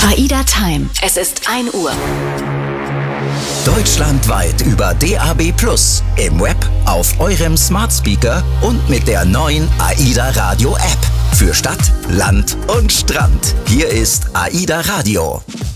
AIDA Time. Es ist 1 Uhr. Deutschlandweit über DAB+, im Web, auf eurem Smart Speaker und mit der neuen AIDA Radio App. Für Stadt, Land und Strand. Hier ist AIDA Radio.